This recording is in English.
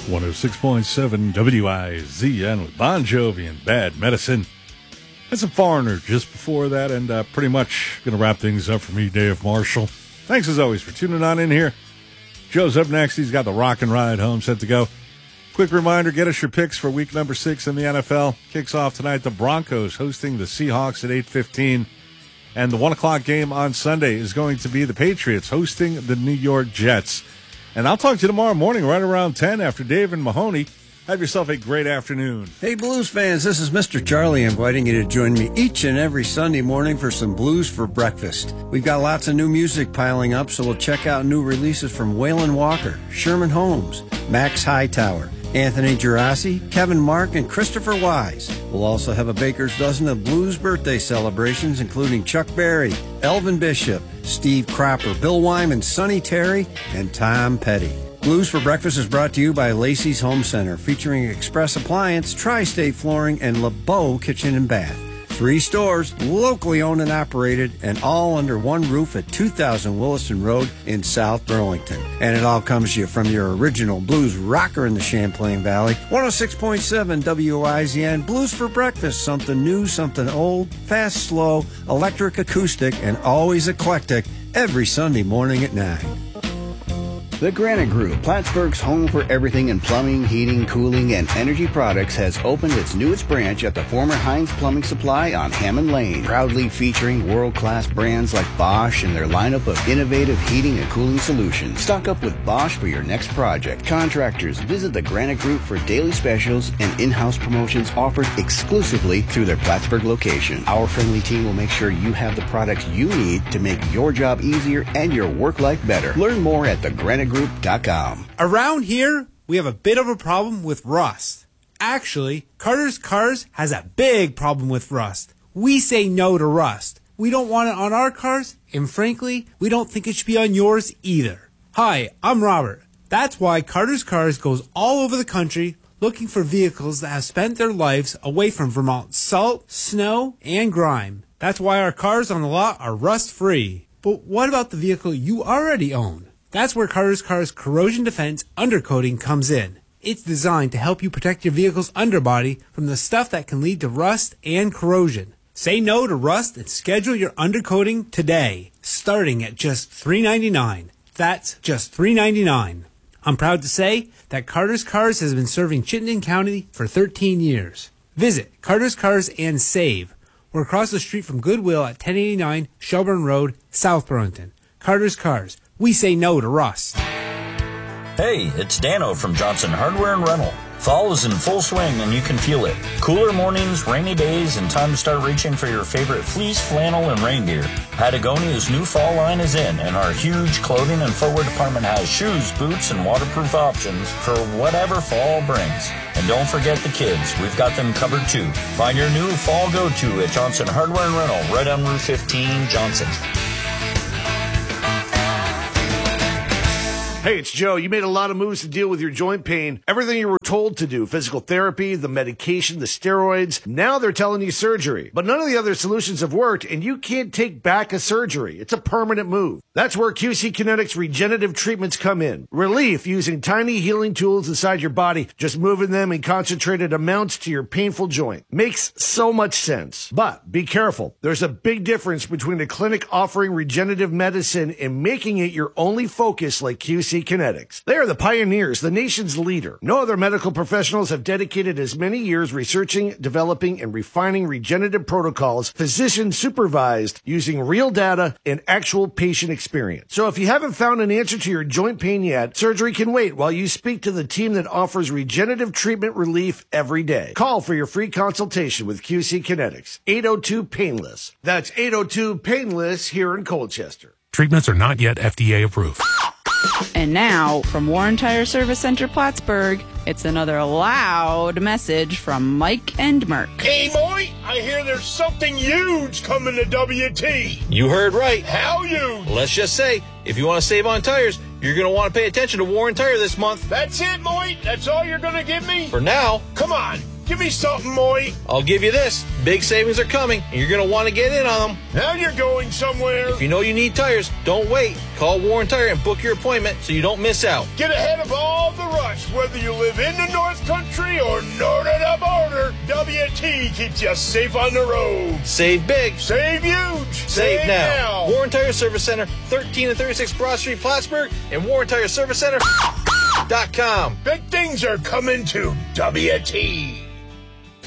106.7 WIZN with Bon Jovi and Bad Medicine. And some Foreigner just before that, and pretty much going to wrap things up for me, Dave Marshall. Thanks as always for tuning on in here. Joe's up next. He's got the Rockin' Ride home set to go. Quick reminder, get us your picks for week number 6 in the NFL. Kicks off tonight, the Broncos hosting the Seahawks at 8:15. And the 1 o'clock game on Sunday is going to be the Patriots hosting the New York Jets. And I'll talk to you tomorrow morning right around 10 after Dave and Mahoney. Have yourself a great afternoon. Hey, Blues fans, this is Mr. Charlie inviting you to join me each and every Sunday morning for some blues for breakfast. We've got lots of new music piling up, so we'll check out new releases from Waylon Walker, Sherman Holmes, Max Hightower, Anthony Gerasi, Kevin Mark, and Christopher Wise. We'll also have a baker's dozen of blues birthday celebrations, including Chuck Berry, Elvin Bishop, Steve Cropper, Bill Wyman, Sonny Terry, and Tom Petty. Blues for Breakfast is brought to you by Lacey's Home Center, featuring Express Appliance, Tri-State Flooring, and LeBeau Kitchen and Bath. 3 stores, locally owned and operated, and all under one roof at 2000 Williston Road in South Burlington. And it all comes to you from your original blues rocker in the Champlain Valley. 106.7 WIZN, Blues for Breakfast, something new, something old, fast, slow, electric, acoustic, and always eclectic, every Sunday morning at 9. The Granite Group, Plattsburgh's home for everything in plumbing, heating, cooling, and energy products, has opened its newest branch at the former Heinz Plumbing Supply on Hammond Lane, proudly featuring world-class brands like Bosch and their lineup of innovative heating and cooling solutions. Stock up with Bosch for your next project. Contractors, visit the Granite Group for daily specials and in-house promotions offered exclusively through their Plattsburgh location. Our friendly team will make sure you have the products you need to make your job easier and your work life better. Learn more at thegranitegroup.com. Around here, we have a bit of a problem with rust. Actually, Carter's Cars has a big problem with rust. We say no to rust. We don't want it on our cars, and frankly, we don't think it should be on yours either. Hi, I'm Robert. That's why Carter's Cars goes all over the country looking for vehicles that have spent their lives away from Vermont's salt, snow, and grime. That's why our cars on the lot are rust-free. But what about the vehicle you already own? That's where Carter's Cars Corrosion Defense Undercoating comes in. It's designed to help you protect your vehicle's underbody from the stuff that can lead to rust and corrosion. Say no to rust and schedule your undercoating today, starting at just $3.99. That's just $3.99. I'm proud to say that Carter's Cars has been serving Chittenden County for 13 years. Visit Carter's Cars and save. We're across the street from Goodwill at 1089 Shelburne Road, South Burlington. Carter's Cars. We say no to rust. Hey, it's Dano from Johnson Hardware and Rental. Fall is in full swing and you can feel it. Cooler mornings, rainy days, and time to start reaching for your favorite fleece, flannel, and rain gear. Patagonia's new fall line is in, and our huge clothing and footwear department has shoes, boots, and waterproof options for whatever fall brings. And don't forget the kids. We've got them covered too. Find your new fall go-to at Johnson Hardware and Rental, right on Route 15, Johnson. Hey, it's Joe. You made a lot of moves to deal with your joint pain. Everything you were told to do, physical therapy, the medication, the steroids. Now they're telling you surgery. But none of the other solutions have worked, and you can't take back a surgery. It's a permanent move. That's where QC Kinetics regenerative treatments come in. Relief using tiny healing tools inside your body, just moving them in concentrated amounts to your painful joint. Makes so much sense. But be careful. There's a big difference between a clinic offering regenerative medicine and making it your only focus like QC Kinetics. They are the pioneers, the nation's leader. No other medical professionals have dedicated as many years researching, developing, and refining regenerative protocols, physician supervised, using real data and actual patient experience. So if you haven't found an answer to your joint pain yet, surgery can wait while you speak to the team that offers regenerative treatment relief every day. Call for your free consultation with QC Kinetics. 802-PAINLESS. That's 802-PAINLESS here in Colchester. Treatments are not yet FDA approved. And now, from Warren Tire Service Center Plattsburgh, it's another loud message from Mike and Merck. Hey, boy, I hear there's something huge coming to WT. You heard right. How huge? Let's just say, if you want to save on tires, you're going to want to pay attention to Warren Tire this month. That's it, boy. That's all you're going to give me? For now. Come on. Give Give me something, Moy. I'll give you this. Big savings are coming, and you're going to want to get in on them. Now you're going somewhere. If you know you need tires, don't wait. Call Warren Tire and book your appointment so you don't miss out. Get ahead of all the rush, whether you live in the North Country or north of the border. WT keeps you safe on the road. Save big. Save huge. Save now. Warren Tire Service Center, 13 and 36 Broad Street, Plattsburgh, and WarrenTireServiceCenter.com. Big things are coming to WT.